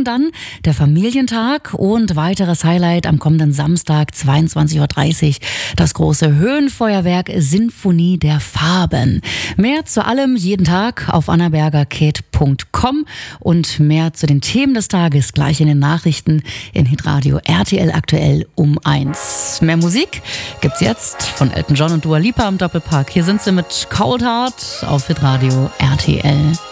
dann der Familientag und weiteres Highlight am kommenden Samstag 22:30 Uhr. Das große Höhenfeuerwerk Sinfonie der Farben. Mehr zu allem jeden Tag auf annabergerket.com und mehr zu den Themen des Tages gleich in den Nachrichten in Hitradio RTL aktuell um 1. Mehr Musik gibt's jetzt von Elton John und Dua Lipa im Doppelpack. Hier sind sie mit Cold Heart auf Hitradio RTL.